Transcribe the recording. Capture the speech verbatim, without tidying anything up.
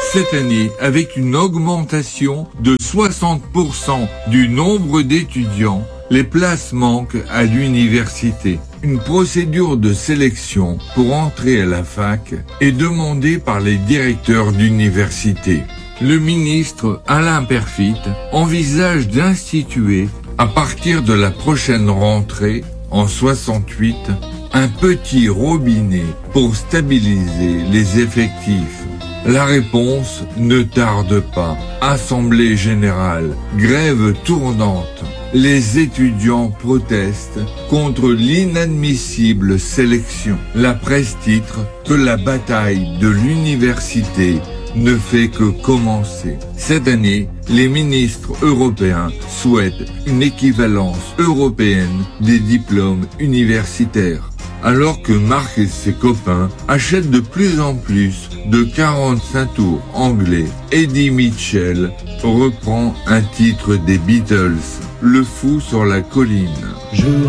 Cette année, avec une augmentation de soixante pour cent du nombre d'étudiants, les places manquent à l'université. Une procédure de sélection pour entrer à la fac est demandée par les directeurs d'université. Le ministre Alain Peyrefitte envisage d'instituer, à partir de la prochaine rentrée, en soixante-huit, un petit robinet pour stabiliser les effectifs. La réponse ne tarde pas. Assemblée générale, grève tournante. Les étudiants protestent contre l'inadmissible sélection. La presse titre que la bataille de l'université ne fait que commencer. Cette année, les ministres européens souhaitent une équivalence européenne des diplômes universitaires. Alors que Marc et ses copains achètent de plus en plus de quarante-cinq tours anglais, Eddie Mitchell reprend un titre des Beatles, Le fou sur la colline. Je